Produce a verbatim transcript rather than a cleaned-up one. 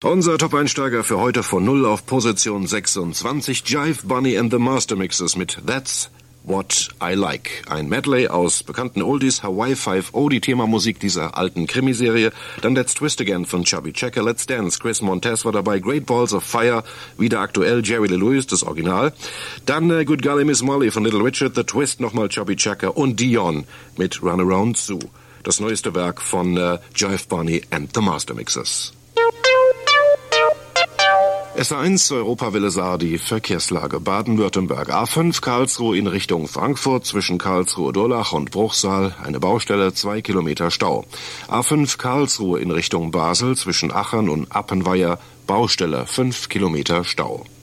Unser Top-Einsteiger für heute von null auf Position sechsundzwanzig, Jive Bunny and the Master Mixes mit That's What I Like. Ein Medley aus bekannten Oldies, Hawaii Five-O, die Themamusik dieser alten Krimiserie. Dann Let's Twist Again von Chubby Checker, Let's Dance, Chris Montez war dabei, Great Balls of Fire, wieder aktuell, Jerry Lee Lewis, das Original. Dann uh, Good Golly Miss Molly von Little Richard, The Twist, nochmal Chubby Checker und Dion mit Run Around Sue. Das neueste Werk von uh, Jive Bunny and the Master Mixes. S A eins Europawelle Saar, die Verkehrslage. Baden-Württemberg A fünf Karlsruhe in Richtung Frankfurt zwischen Karlsruhe-Durlach und Bruchsal. Eine Baustelle, zwei Kilometer Stau. A fünf Karlsruhe in Richtung Basel zwischen Aachen und Appenweier. Baustelle, fünf Kilometer Stau.